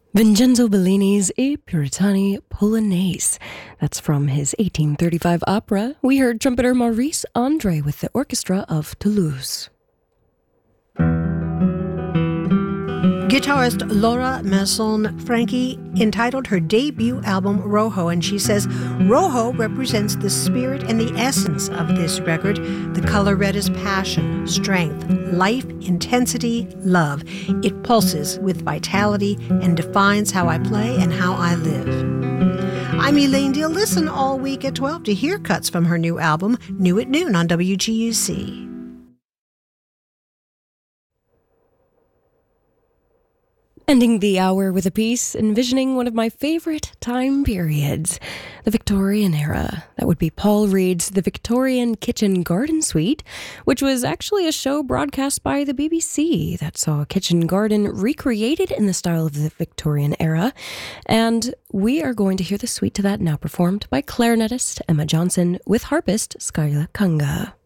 Vincenzo Bellini's E Puritani Polonaise. That's from his 1835 opera. We heard trumpeter Maurice Andre with the Orchestra of Toulouse. Guitarist Laura Masson-Franchi entitled her debut album Rojo, and she says, Rojo represents the spirit and the essence of this record. The color red is passion, strength, life, intensity, love. It pulses with vitality and defines how I play and how I live. I'm Elaine Deal. Listen all week at 12 to hear cuts from her new album, New at Noon on WGUC. Ending the hour with a piece envisioning one of my favorite time periods, the Victorian era. That would be Paul Reed's The Victorian Kitchen Garden Suite, which was actually a show broadcast by the BBC that saw a kitchen garden recreated in the style of the Victorian era. And we are going to hear the suite to that now performed by clarinetist Emma Johnson with harpist Skyla Kunga.